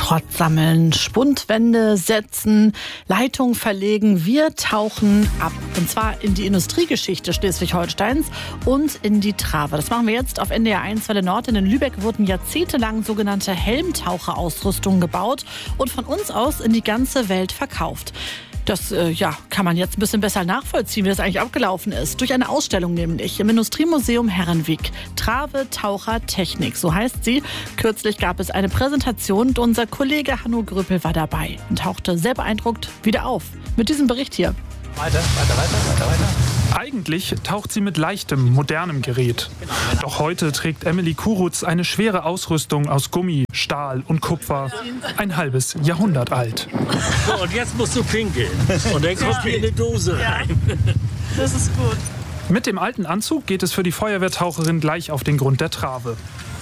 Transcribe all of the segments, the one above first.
Schrott sammeln, Spundwände setzen, Leitung verlegen. Wir tauchen ab. Und zwar in die Industriegeschichte Schleswig-Holsteins und in die Trave. Das machen wir jetzt auf NDR 1 Welle Nord. Denn in Lübeck wurden jahrzehntelang sogenannte Helmtaucherausrüstungen gebaut und von uns aus in die ganze Welt verkauft. Das kann man jetzt ein bisschen besser nachvollziehen, wie das eigentlich abgelaufen ist. Durch eine Ausstellung nämlich im Industriemuseum Herrenwiek. Trave Taucher Technik, so heißt sie. Kürzlich gab es eine Präsentation und unser Kollege Hanno Gröpel war dabei und tauchte sehr beeindruckt wieder auf. Mit diesem Bericht hier. Weiter. Eigentlich taucht sie mit leichtem, modernem Gerät. Doch heute trägt Emily Kurutz eine schwere Ausrüstung aus Gummi, Stahl und Kupfer. Ein halbes Jahrhundert alt. So, und jetzt musst du pinkeln. Und dann kommt hier eine Dose rein. Das ist gut. Mit dem alten Anzug geht es für die Feuerwehrtaucherin gleich auf den Grund der Trave.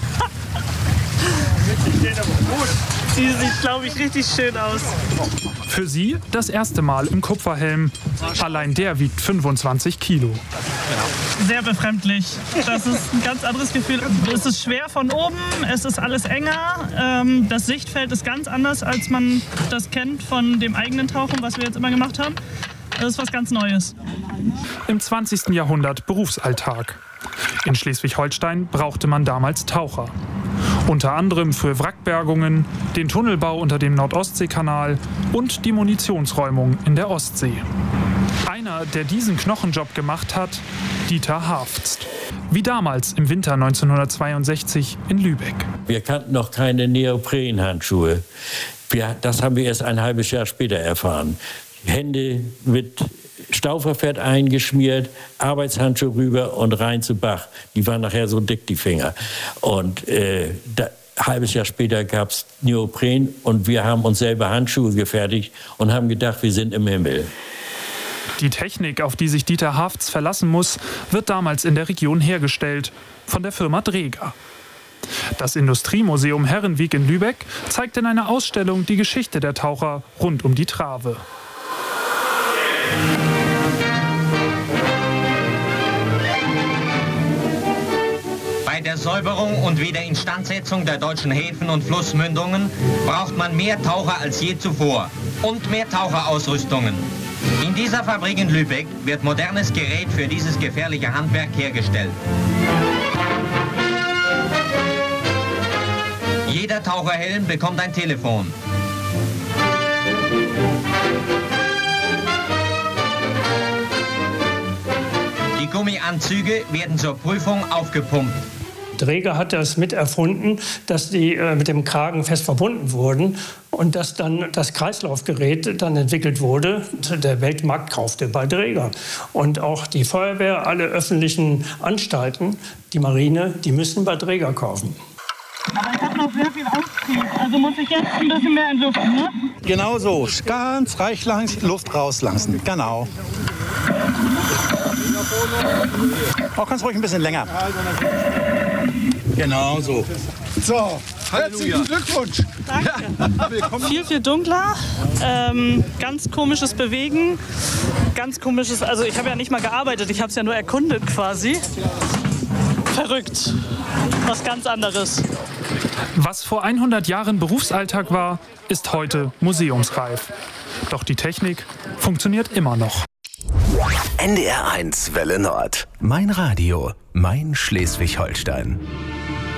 Sie sieht, glaube ich, richtig schön aus. Für sie das erste Mal im Kupferhelm. Allein der wiegt 25 Kilo. Sehr befremdlich. Das ist ein ganz anderes Gefühl. Es ist schwer von oben, es ist alles enger. Das Sichtfeld ist ganz anders, als man das kennt von dem eigenen Tauchen, was wir jetzt immer gemacht haben. Das ist was ganz Neues. Im 20. Jahrhundert Berufsalltag. In Schleswig-Holstein brauchte man damals Taucher. Unter anderem für Wrackbergungen, den Tunnelbau unter dem Nordostseekanal und die Munitionsräumung in der Ostsee. Einer, der diesen Knochenjob gemacht hat, Dieter Hafzt. Wie damals im Winter 1962 in Lübeck. Wir kannten noch keine Neoprenhandschuhe. Das haben wir erst ein halbes Jahr später erfahren. Hände mit Stauferfett eingeschmiert, Arbeitshandschuhe rüber und rein zu Bach. Die waren nachher so dick, die Finger. Und halbes Jahr später gab es Neopren und wir haben uns selber Handschuhe gefertigt und haben gedacht, wir sind im Himmel. Die Technik, auf die sich Dieter Hafts verlassen muss, wird damals in der Region hergestellt, von der Firma Dräger. Das Industriemuseum Herrenwiek in Lübeck zeigt in einer Ausstellung die Geschichte der Taucher rund um die Trave. Bei der Säuberung und Wiederinstandsetzung der deutschen Häfen und Flussmündungen braucht man mehr Taucher als je zuvor und mehr Taucherausrüstungen. In dieser Fabrik in Lübeck wird modernes Gerät für dieses gefährliche Handwerk hergestellt. Jeder Taucherhelm bekommt ein Telefon. Die Gummianzüge werden zur Prüfung aufgepumpt. Dräger hat das mit erfunden, dass die mit dem Kragen fest verbunden wurden und dass dann das Kreislaufgerät dann entwickelt wurde. Der Weltmarkt kaufte bei Dräger. Und auch die Feuerwehr, alle öffentlichen Anstalten, die Marine, die müssen bei Dräger kaufen. Aber ich habe noch sehr viel Auftrieb, also muss ich jetzt ein bisschen mehr entlüften, ne? Genau so, ganz reich Luft rauslassen, genau. Auch ganz ruhig ein bisschen länger. Genau so. So, herzlichen Glückwunsch. Danke. Viel dunkler, ganz komisches Bewegen, ganz komisches, also ich habe ja nicht mal gearbeitet, ich habe es ja nur erkundet quasi. Verrückt, was ganz anderes. Was vor 100 Jahren Berufsalltag war, ist heute museumsreif. Doch die Technik funktioniert immer noch. NDR 1 Welle Nord. Mein Radio, mein Schleswig-Holstein.